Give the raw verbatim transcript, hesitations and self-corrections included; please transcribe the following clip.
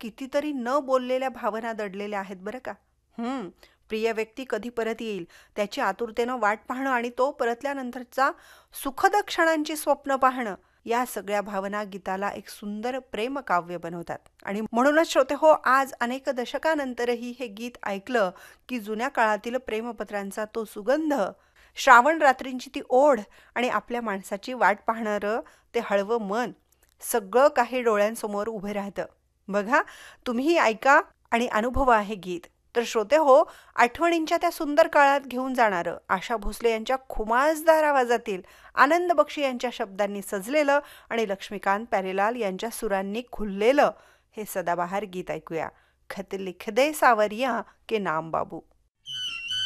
कितीतरी न बोललेल्या भावना दडलेल्या आहेत बरं का. हं, प्रिय व्यक्ती कधी परत येईल त्याची आतुरतेनं वाट पाहणं आणि तो परतल्यानंतरचा सुखद क्षणांची स्वप्न पाहणं, या सगळ्या भावना गीताला एक सुंदर प्रेमकाव्य बनवतात. आणि म्हणूनच श्रोते हो, आज अनेक दशकानंतरही हे गीत ऐकलं की जुन्या काळातील प्रेमपत्रांचा तो सुगंध, श्रावण रात्रींची ती ओढ आणि आपल्या माणसाची वाट पाहणारं ते हळवं मन, सगळं काही डोळ्यांसमोर उभे राहतं. बघा, तुम्हीही ऐका आणि अनुभवा हे गीत. तर श्रोते हो, आठवणींच्या त्या सुंदर काळात घेऊन जाणारं आशा भोसले यांच्या खुमासदार आवाजातील, आनंद बक्षी यांच्या शब्दांनी सजलेलं आणि लक्ष्मीकांत प्यारेलाल यांच्या सुरांनी खुललेलं हे सदाबहार गीत ऐकूया. खत लिख दे सावरिया के नाम बाबू.